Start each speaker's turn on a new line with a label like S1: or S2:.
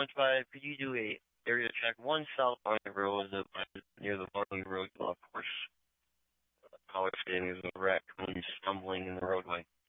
S1: SpongeBob, could you do a area check 1 south on the road near the Barley Road golf course? Caller stating there's a raccoon stumbling in the roadway.